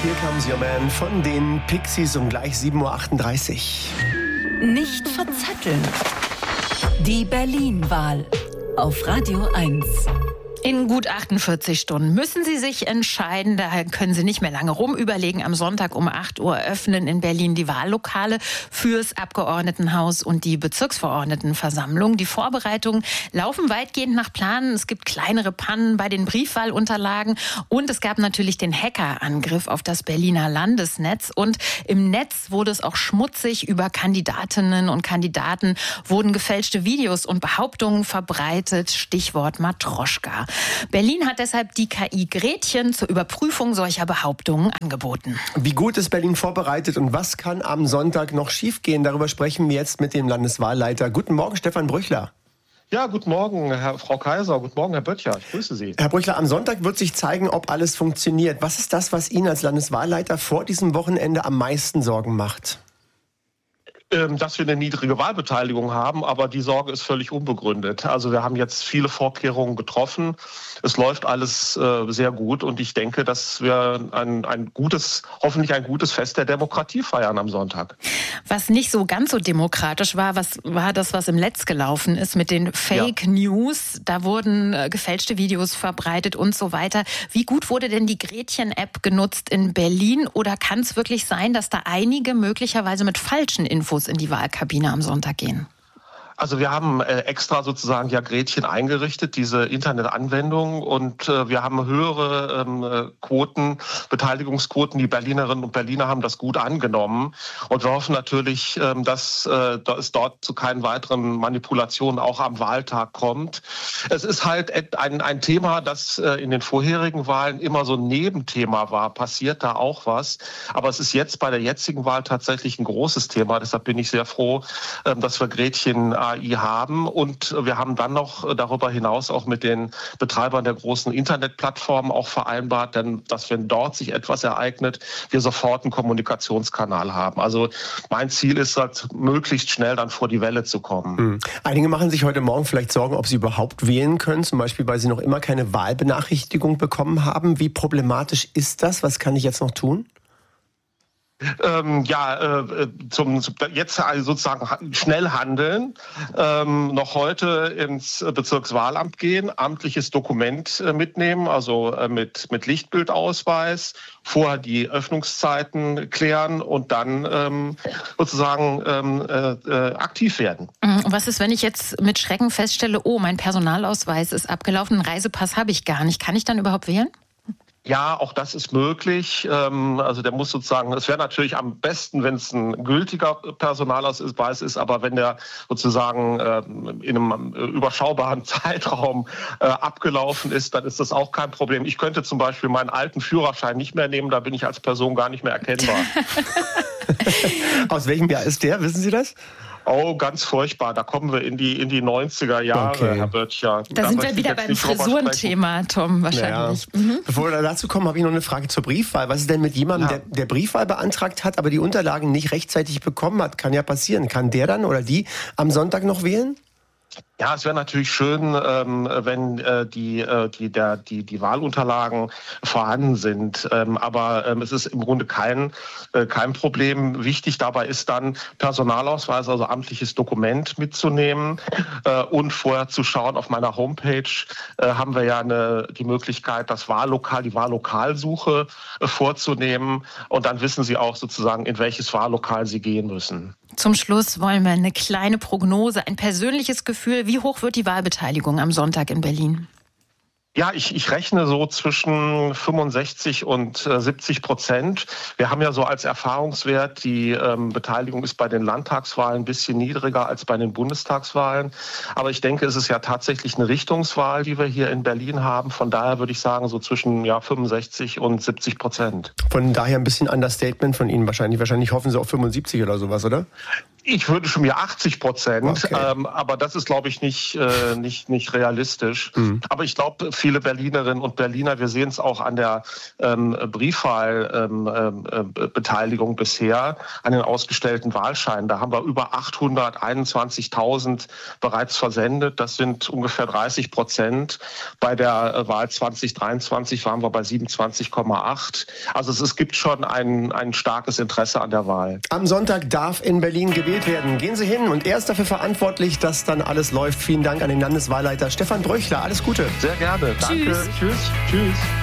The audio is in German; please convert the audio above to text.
Here Comes Your Man von den Pixies um gleich 7.38 Uhr. Nicht verzetteln. Die Berlin-Wahl auf Radio 1. In gut 48 Stunden müssen Sie sich entscheiden. Daher können Sie nicht mehr lange rumüberlegen. Am Sonntag um 8 Uhr öffnen in Berlin die Wahllokale fürs Abgeordnetenhaus und die Bezirksverordnetenversammlung. Die Vorbereitungen laufen weitgehend nach Plan. Es gibt kleinere Pannen bei den Briefwahlunterlagen und es gab natürlich den Hackerangriff auf das Berliner Landesnetz. Und im Netz wurde es auch schmutzig. Über Kandidatinnen und Kandidaten wurden gefälschte Videos und Behauptungen verbreitet. Stichwort Matroschka. Berlin hat deshalb die KI Gretchen zur Überprüfung solcher Behauptungen angeboten. Wie gut ist Berlin vorbereitet und was kann am Sonntag noch schiefgehen? Darüber sprechen wir jetzt mit dem Landeswahlleiter. Guten Morgen, Stefan Brüchler. Ja, guten Morgen, Frau Kaiser. Guten Morgen, Herr Böttcher. Ich grüße Sie. Herr Brüchler, am Sonntag wird sich zeigen, ob alles funktioniert. Was ist das, was Ihnen als Landeswahlleiter vor diesem Wochenende am meisten Sorgen macht? Dass wir eine niedrige Wahlbeteiligung haben, aber die Sorge ist völlig unbegründet. Also wir haben jetzt viele Vorkehrungen getroffen. Es läuft alles sehr gut und ich denke, dass wir hoffentlich ein gutes Fest der Demokratie feiern am Sonntag. Was nicht so ganz so demokratisch war, was im Netz gelaufen ist mit den Fake News. Da wurden gefälschte Videos verbreitet und so weiter. Wie gut wurde denn die Gretchen-App genutzt in Berlin? Oder kann es wirklich sein, dass da einige möglicherweise mit falschen Infos in die Wahlkabine am Sonntag gehen? Also wir haben extra sozusagen Gretchen eingerichtet, diese Internetanwendung, und wir haben höhere Beteiligungsquoten. Die Berlinerinnen und Berliner haben das gut angenommen und wir hoffen natürlich, dass es dort zu keinen weiteren Manipulationen auch am Wahltag kommt. Es ist halt ein Thema, das in den vorherigen Wahlen immer so ein Nebenthema war. Passiert da auch was? Aber es ist jetzt bei der jetzigen Wahl tatsächlich ein großes Thema. Deshalb bin ich sehr froh, dass wir Gretchen AI haben, und wir haben dann noch darüber hinaus auch mit den Betreibern der großen Internetplattformen auch vereinbart, dass wenn dort sich etwas ereignet, wir sofort einen Kommunikationskanal haben. Also mein Ziel ist halt, möglichst schnell dann vor die Welle zu kommen. Einige machen sich heute Morgen vielleicht Sorgen, ob sie überhaupt wählen können, zum Beispiel, weil sie noch immer keine Wahlbenachrichtigung bekommen haben. Wie problematisch ist das? Was kann ich jetzt noch tun? Jetzt sozusagen schnell handeln, noch heute ins Bezirkswahlamt gehen, amtliches Dokument mitnehmen, also mit Lichtbildausweis, vorher die Öffnungszeiten klären und dann aktiv werden. Was ist, wenn ich jetzt mit Schrecken feststelle, mein Personalausweis ist abgelaufen, einen Reisepass habe ich gar nicht. Kann ich dann überhaupt wählen? Ja, auch das ist möglich. Also der muss sozusagen, es wäre natürlich am besten, wenn es ein gültiger Personalausweis ist, aber wenn der sozusagen in einem überschaubaren Zeitraum abgelaufen ist, dann ist das auch kein Problem. Ich könnte zum Beispiel meinen alten Führerschein nicht mehr nehmen, da bin ich als Person gar nicht mehr erkennbar. Aus welchem Jahr ist der? Wissen Sie das? Oh, ganz furchtbar. Da kommen wir in die 90er Jahre, Herr Böttcher. Da sind wir wieder beim Frisurenthema, Tom, wahrscheinlich. Ja. Bevor wir dazu kommen, habe ich noch eine Frage zur Briefwahl. Was ist denn mit jemandem, der Briefwahl beantragt hat, aber die Unterlagen nicht rechtzeitig bekommen hat? Kann ja passieren. Kann der dann oder die am Sonntag noch wählen? Ja, es wäre natürlich schön, wenn die Wahlunterlagen vorhanden sind. Aber es ist im Grunde kein Problem. Wichtig dabei ist dann, Personalausweis, also amtliches Dokument mitzunehmen und vorher zu schauen. Auf meiner Homepage haben wir ja die Möglichkeit, die Wahllokalsuche vorzunehmen. Und dann wissen Sie auch sozusagen, in welches Wahllokal Sie gehen müssen. Zum Schluss wollen wir eine kleine Prognose, ein persönliches Gefühl. Wie hoch wird die Wahlbeteiligung am Sonntag in Berlin? Ja, ich rechne so zwischen 65 und 70%. Wir haben ja so als Erfahrungswert, die Beteiligung ist bei den Landtagswahlen ein bisschen niedriger als bei den Bundestagswahlen. Aber ich denke, es ist ja tatsächlich eine Richtungswahl, die wir hier in Berlin haben. Von daher würde ich sagen, so zwischen 65 und 70%. Von daher ein bisschen Understatement von Ihnen wahrscheinlich. Wahrscheinlich hoffen Sie auf 75 oder sowas, oder? Ich würde schon mir 80%, okay. Aber das ist, glaube ich, nicht realistisch. Aber ich glaube, viele Berlinerinnen und Berliner, wir sehen es auch an der Briefwahlbeteiligung bisher, an den ausgestellten Wahlscheinen. Da haben wir über 821.000 bereits versendet. Das sind ungefähr 30%. Bei der Wahl 2023 waren wir bei 27,8. Also es gibt schon ein starkes Interesse an der Wahl. Am Sonntag darf in Berlin gewählt werden. Gehen Sie hin und er ist dafür verantwortlich, dass dann alles läuft. Vielen Dank an den Landeswahlleiter Stefan Bröchler. Alles Gute. Sehr gerne. Danke. Tschüss. Tschüss.